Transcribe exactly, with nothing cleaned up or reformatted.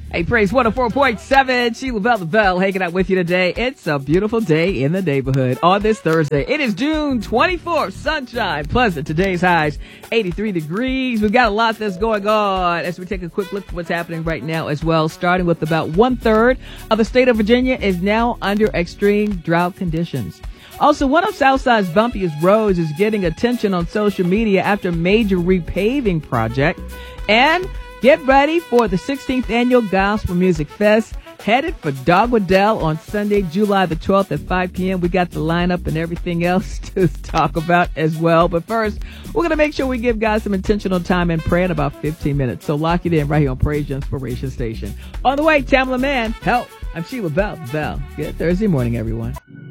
Hey, Praise one oh four point seven, Sheila Bell the Bell hanging out with you today. It's a beautiful day in the neighborhood on this Thursday. It is June twenty-fourth, sunshine, pleasant. Today's highs, eighty-three degrees. We've got a lot that's going on as we take a quick look at what's happening right now as well, starting with about one-third of the state of Virginia is now under extreme drought conditions. Also, one of Southside's bumpiest roads is getting attention on social media after a major repaving project. And get ready for the sixteenth annual Gospel Music Fest, headed for Dogwood Dell on Sunday, July the twelfth at five p.m. We got the lineup and everything else to talk about as well. But first, we're going to make sure we give God some intentional time and prayer in about fifteen minutes. So lock it in right here on Praise Your Inspiration Station. On the way, Tamla Man, help. I'm Sheila Bell. Bell. Good Thursday morning, everyone.